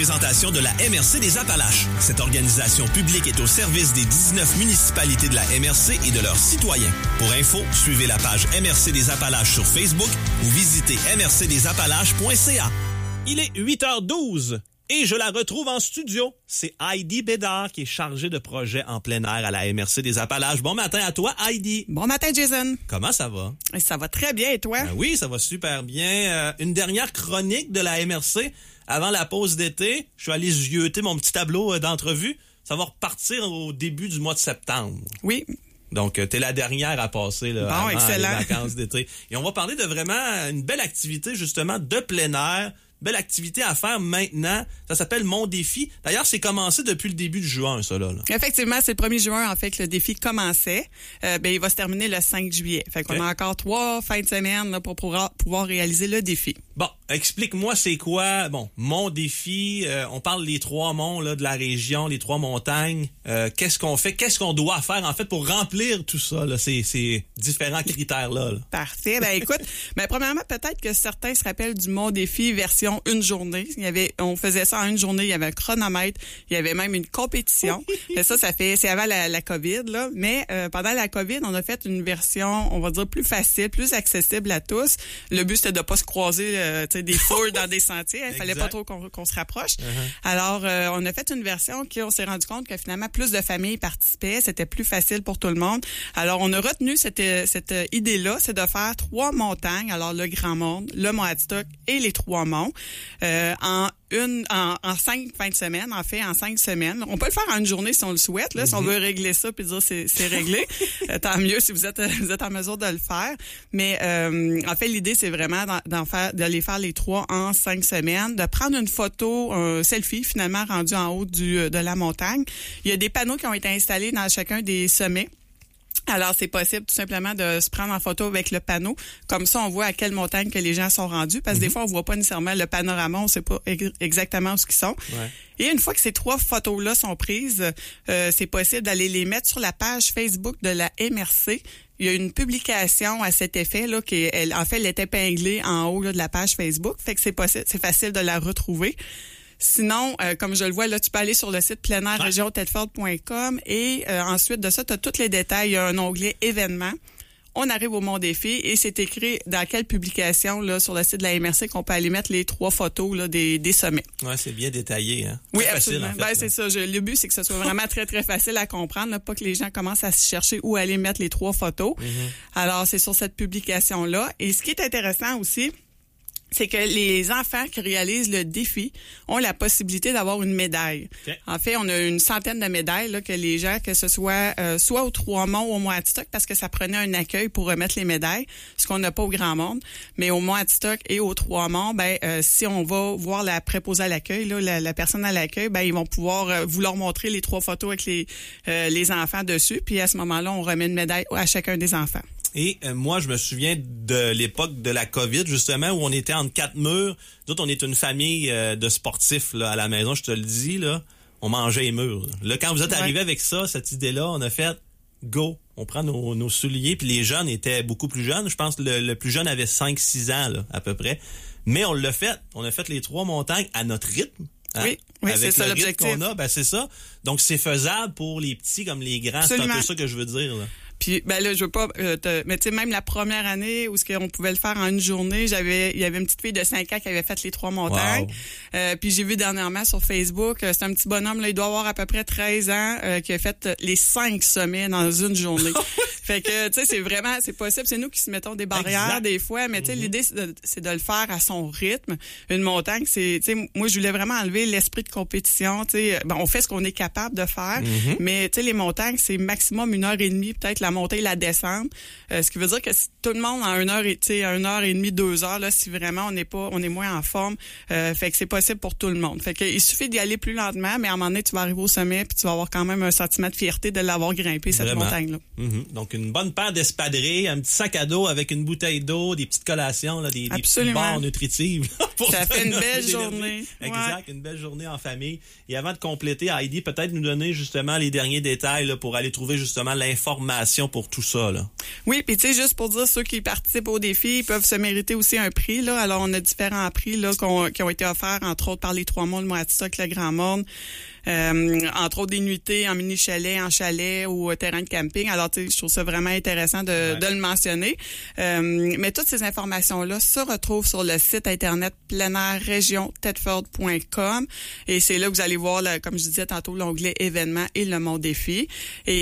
Présentation de la MRC des Appalaches. Cette organisation publique est au service des 19 municipalités de la MRC et de leurs citoyens. Pour info, suivez la page MRC des Appalaches sur Facebook ou visitez mrcdesappalaches.ca. Il est 8h12 et je la retrouve en studio. C'est Heidi Bédard qui est chargée de projets en plein air à la MRC des Appalaches. Bon matin à toi, Heidi. Bon matin, Jason. Comment ça va? Ça va très bien, et toi? Ben oui, ça va super bien. Une dernière chronique de la MRC. Avant la pause d'été, je suis allé zioter mon petit tableau d'entrevue. Ça va repartir au début du mois de septembre. Oui. Donc, t'es la dernière à passer là, avant excellent. les vacances d'été. Et on va parler de vraiment une belle activité, justement, de plein air. Belle activité à faire maintenant. Ça s'appelle Mon Défi. D'ailleurs, c'est commencé depuis le début de juin, ça, là. Effectivement, c'est le 1er juin, en fait, que le défi commençait. Il va se terminer le 5 juillet. Fait qu'on a encore 3 fins de semaine là, pour pouvoir réaliser le défi. Bon, explique-moi, c'est quoi, Mon Défi. On parle des 3 monts là, de la région, les 3 montagnes. Qu'est-ce qu'on fait? Qu'est-ce qu'on doit faire, en fait, pour remplir tout ça, là, ces différents critères-là? Là. Parfait. Écoute, premièrement, peut-être que certains se rappellent du Mon Défi version une journée. On faisait ça en une journée. Il y avait un chronomètre. Il y avait même une compétition. Et c'est avant la COVID, là. Mais pendant la COVID, on a fait une version, on va dire, plus facile, plus accessible à tous. Le but, c'était de pas se croiser des foules dans des sentiers. Il fallait pas trop qu'on se rapproche. Alors, on a fait une version on s'est rendu compte que finalement, plus de familles participaient. C'était plus facile pour tout le monde. Alors, on a retenu cette idée-là, c'est de faire 3 montagnes. Alors, le Grand Monde, le Mont Adstock et les 3 monts. En 5 fins de semaine, en 5 semaines. On peut le faire en une journée si on le souhaite, là, si on veut régler ça puis dire c'est réglé. Tant mieux si vous êtes en mesure de le faire. Mais en fait, l'idée, c'est vraiment d'aller faire les 3 en 5 semaines, de prendre une photo, un selfie finalement rendu en haut de la montagne. Il y a des panneaux qui ont été installés dans chacun des sommets. Alors, c'est possible tout simplement de se prendre en photo avec le panneau. Comme ça, on voit à quelle montagne que les gens sont rendus. Parce que des fois, on voit pas nécessairement le panorama. On sait pas exactement où ils sont. Ouais. Et une fois que ces 3 photos-là sont prises, c'est possible d'aller les mettre sur la page Facebook de la MRC. Il y a une publication à cet effet là elle est épinglée en haut là, de la page Facebook. Fait que c'est possible, c'est facile de la retrouver. Sinon, comme je le vois, là, tu peux aller sur le site pleinairregiontedford.com et ensuite de ça, tu as tous les détails. Il y a un onglet événements. On arrive au Mon Défi et c'est écrit dans quelle publication là sur le site de la MRC qu'on peut aller mettre les 3 photos là, des sommets. Ouais, c'est bien détaillé. Hein? Oui, très absolument. Facile, en fait, c'est ça. Le but, c'est que ce soit vraiment très, très facile à comprendre. Là, pas que les gens commencent à se chercher où aller mettre les 3 photos. Alors, c'est sur cette publication-là. Et ce qui est intéressant aussi, c'est que les enfants qui réalisent le défi ont la possibilité d'avoir une médaille. Okay. En fait, on a une centaine de médailles là, que les gens, que ce soit soit aux 3 monts ou au Mont Adstock, parce que ça prenait un accueil pour remettre les médailles, ce qu'on n'a pas au Grand Monde. Mais au Mont Adstock et aux 3 monts, si on va voir la préposée à l'accueil, là, la personne à l'accueil, ils vont pouvoir vous leur montrer les 3 photos avec les enfants dessus. Puis à ce moment-là, on remet une médaille à chacun des enfants. Et moi, je me souviens de l'époque de la COVID, justement, où on était entre 4 murs. Nous autres, on est une famille de sportifs là, à la maison, je te le dis. Là, on mangeait les murs. Là, quand vous êtes arrivé avec ça, cette idée-là, on a fait « go ». On prend nos souliers, puis les jeunes étaient beaucoup plus jeunes. Je pense que le plus jeune avait 5-6 ans, là, à peu près. Mais on l'a fait. On a fait les 3 montagnes à notre rythme. Hein? Oui, avec c'est ça l'objectif qu'on a, c'est ça. Donc, c'est faisable pour les petits comme les grands. Absolument. C'est un peu ça que je veux dire, là. Puis là, je veux pas mais tu sais, même la première année où on pouvait le faire en une journée, il y avait une petite fille de 5 ans qui avait fait les 3 montagnes. Wow. Puis j'ai vu dernièrement sur Facebook, c'est un petit bonhomme là, il doit avoir à peu près 13 ans qui a fait les 5 sommets dans une journée. Fait que tu sais, c'est possible, c'est nous qui se mettons des barrières des fois, mais tu sais l'idée c'est de le faire à son rythme. Une montagne, c'est tu sais moi je voulais vraiment enlever l'esprit de compétition, tu sais on fait ce qu'on est capable de faire, mais tu sais les montagnes, c'est maximum 1h30 peut-être la montée et la descente. Ce qui veut dire que si tout le monde en 1h30, 2 heures, là, si vraiment on est moins en forme, fait que c'est possible pour tout le monde. Fait que il suffit d'y aller plus lentement, mais à un moment donné, tu vas arriver au sommet puis tu vas avoir quand même un sentiment de fierté de l'avoir grimpé, cette montagne-là. Donc, une bonne paire d'espadrilles, un petit sac à dos avec une bouteille d'eau, des petites collations, là, des petites barres nutritives. Ça fait une belle journée. Exact, une belle journée en famille. Et avant de compléter, Heidi, peut-être nous donner justement les derniers détails là, pour aller trouver justement l'information compétition pour tout ça, là. Oui, puis tu sais, juste pour dire, ceux qui participent au défi, ils peuvent se mériter aussi un prix, là. Alors, on a différents prix, là, qui ont été offerts, entre autres, par les 3 mois de Moatistoc, le Grand Monde. Entre autres des nuitées en mini-chalet, en chalet ou terrain de camping. Alors, tu sais, je trouve ça vraiment intéressant de le mentionner. Mais toutes ces informations-là se retrouvent sur le site internet pleinairregiontedford.com et c'est là que vous allez voir, comme je disais tantôt, l'onglet événements et le Mont Défi. Et